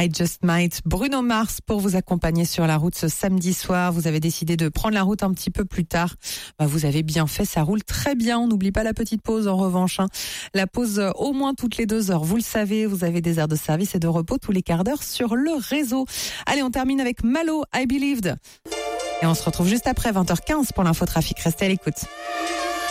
I Just Might, Bruno Mars pour vous accompagner sur la route ce samedi soir. Vous avez décidé de prendre la route un petit peu plus tard. Vous avez bien fait, ça roule très bien. On n'oublie pas la petite pause en revanche. La pause au moins toutes les 2 heures. Vous le savez, vous avez des heures de service et de repos tous les quarts d'heure sur le réseau. Allez, on termine avec Malo, I Believed. Et on se retrouve juste après 20h15 pour l'infotrafic. Restez à l'écoute.